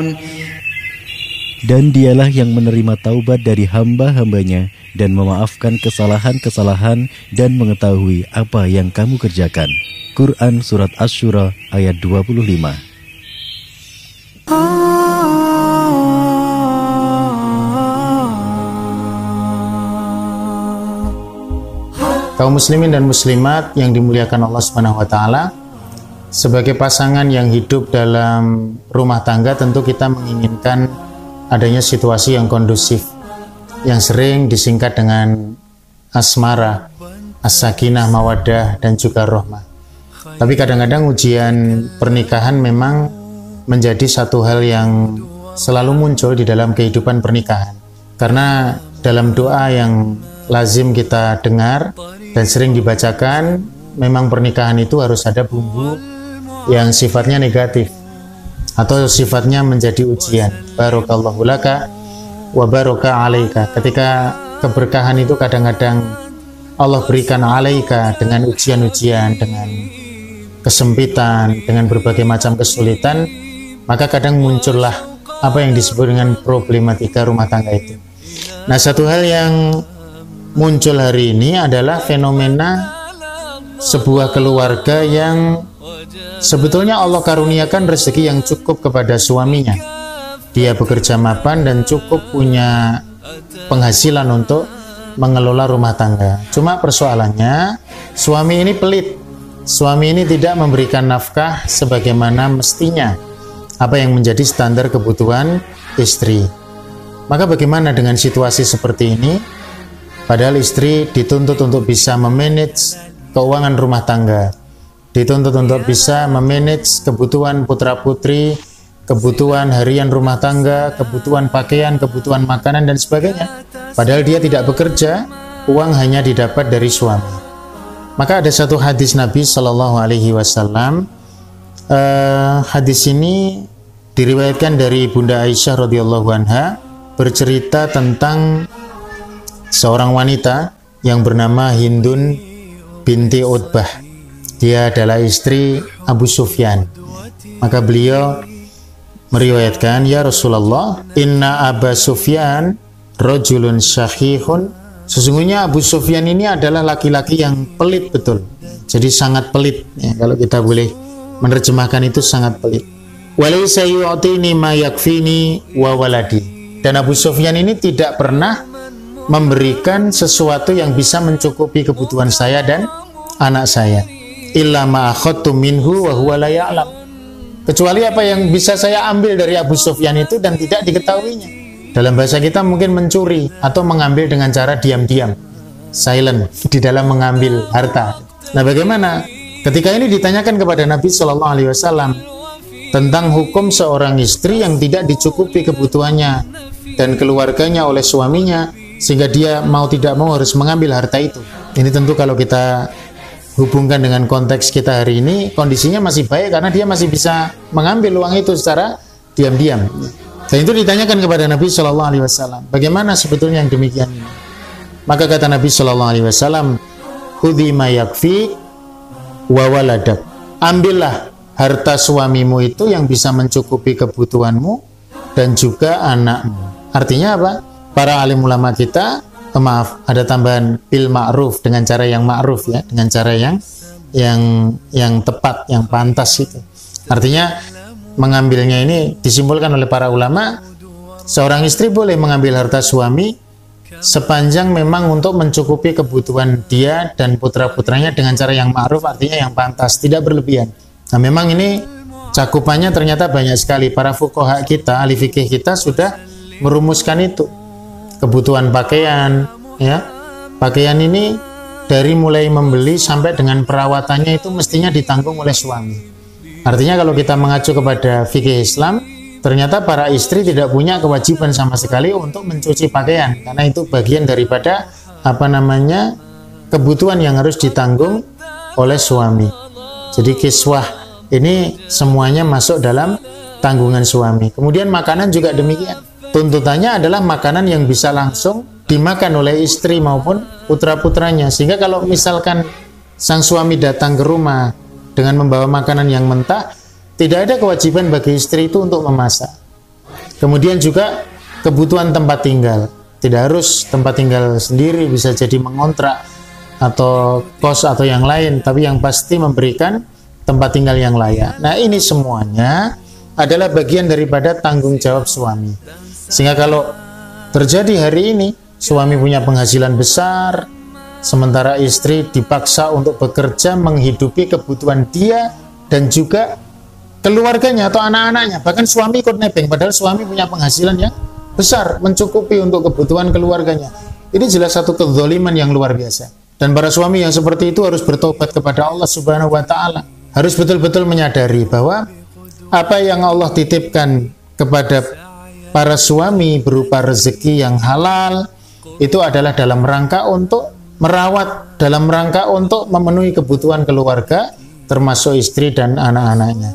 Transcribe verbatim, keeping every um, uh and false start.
Dan dialah yang menerima taubat dari hamba-hambanya dan memaafkan kesalahan-kesalahan dan mengetahui apa yang kamu kerjakan. Quran Surat Asy-Syura ayat dua puluh lima. Kaum muslimin dan muslimat yang dimuliakan Allah Subhanahu wa taala, sebagai pasangan yang hidup dalam rumah tangga tentu kita menginginkan adanya situasi yang kondusif, yang sering disingkat dengan asmara, as-sakinah, mawaddah, dan juga rahmah. Tapi kadang-kadang ujian pernikahan memang menjadi satu hal yang selalu muncul di dalam kehidupan pernikahan. Karena dalam doa yang lazim kita dengar dan sering dibacakan, memang pernikahan itu harus ada bumbu yang sifatnya negatif atau sifatnya menjadi ujian. Barakallahu laka wa baraka alaika. Ketika keberkahan itu kadang-kadang Allah berikan alaika dengan ujian-ujian, dengan kesempitan, dengan berbagai macam kesulitan, maka kadang muncullah apa yang disebut dengan problematika rumah tangga itu. Nah, satu hal yang muncul hari ini adalah fenomena sebuah keluarga yang sebetulnya Allah karuniakan rezeki yang cukup kepada suaminya. Dia bekerja mapan dan cukup punya penghasilan untuk mengelola rumah tangga. Cuma persoalannya, suami ini pelit. Suami ini tidak memberikan nafkah sebagaimana mestinya, apa yang menjadi standar kebutuhan istri. Maka bagaimana dengan situasi seperti ini? Padahal istri dituntut untuk bisa memanage keuangan rumah tangga, dituntut untuk bisa memanage kebutuhan putra-putri, kebutuhan harian rumah tangga, kebutuhan pakaian, kebutuhan makanan, dan sebagainya. Padahal dia tidak bekerja, uang hanya didapat dari suami. Maka ada satu hadis Nabi Shallallahu Alaihi Wasallam. Uh, hadis ini diriwayatkan dari Bunda Aisyah radhiyallahu anha, bercerita tentang seorang wanita yang bernama Hindun binti Utbah. Dia adalah istri Abu Sufyan. Maka beliau meriwayatkan, ya Rasulullah, inna Abu Sufyan rajulun syahihun. Sesungguhnya Abu Sufyan ini adalah laki-laki yang pelit betul. Jadi sangat pelit, ya, kalau kita boleh menerjemahkan itu sangat pelit. Walaysa yu'tini ma yakfini wa waladi. Dan Abu Sufyan ini tidak pernah memberikan sesuatu yang bisa mencukupi kebutuhan saya dan anak saya. Illa ma akhadtu minhu wa huwa la ya'lam. Kecuali apa yang bisa saya ambil dari Abu Sufyan itu dan tidak diketahuinya. Dalam bahasa kita mungkin mencuri atau mengambil dengan cara diam-diam, silent, di dalam mengambil harta. Nah, bagaimana ketika ini ditanyakan kepada Nabi Shallallahu Alaihi Wasallam tentang hukum seorang istri yang tidak dicukupi kebutuhannya dan keluarganya oleh suaminya, sehingga dia mau tidak mau harus mengambil harta itu. Ini tentu kalau kita hubungkan dengan konteks kita hari ini, kondisinya masih baik karena dia masih bisa mengambil uang itu secara diam-diam. Dan itu ditanyakan kepada Nabi Shallallahu Alaihi Wasallam, bagaimana sebetulnya yang demikian ini? Maka kata Nabi Shallallahu Alaihi Wasallam, khudhi ma yakfi wa waladak. Ambillah harta suamimu itu yang bisa mencukupi kebutuhanmu dan juga anakmu. Artinya apa? Para alim ulama kita, oh maaf, ada tambahan bil ma'ruf, dengan cara yang ma'ruf, ya, dengan cara yang yang yang tepat, yang pantas itu. Artinya mengambilnya ini disimpulkan oleh para ulama, seorang istri boleh mengambil harta suami sepanjang memang untuk mencukupi kebutuhan dia dan putra-putranya dengan cara yang ma'ruf, artinya yang pantas, tidak berlebihan. Nah, memang ini cakupannya ternyata banyak sekali. Para fuqaha kita, ahli fikih kita sudah merumuskan itu. Kebutuhan pakaian, ya, pakaian ini dari mulai membeli sampai dengan perawatannya itu mestinya ditanggung oleh suami. Artinya kalau kita mengacu kepada fikih Islam, ternyata para istri tidak punya kewajiban sama sekali untuk mencuci pakaian, karena itu bagian daripada apa namanya kebutuhan yang harus ditanggung oleh suami. Jadi kiswah ini semuanya masuk dalam tanggungan suami. Kemudian makanan juga demikian. Tuntutannya adalah makanan yang bisa langsung dimakan oleh istri maupun putra-putranya. Sehingga kalau misalkan sang suami datang ke rumah dengan membawa makanan yang mentah, tidak ada kewajiban bagi istri itu untuk memasak. Kemudian juga kebutuhan tempat tinggal. Tidak harus tempat tinggal sendiri, bisa jadi mengontrak atau kos atau yang lain, tapi yang pasti memberikan tempat tinggal yang layak. Nah, ini semuanya adalah bagian daripada tanggung jawab suami. Sehingga kalau terjadi hari ini, suami punya penghasilan besar, sementara istri dipaksa untuk bekerja menghidupi kebutuhan dia dan juga keluarganya atau anak-anaknya. Bahkan suami ikut nebeng, padahal suami punya penghasilan yang besar, mencukupi untuk kebutuhan keluarganya. Ini jelas satu kezaliman yang luar biasa. Dan para suami yang seperti itu harus bertobat kepada Allah Subhanahu wa Ta'ala. Harus betul-betul menyadari bahwa apa yang Allah titipkan kepada para suami berupa rezeki yang halal itu adalah dalam rangka untuk merawat, dalam rangka untuk memenuhi kebutuhan keluarga, termasuk istri dan anak-anaknya.